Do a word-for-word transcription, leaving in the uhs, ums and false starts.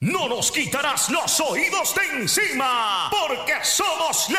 No nos quitarás los oídos de encima, porque somos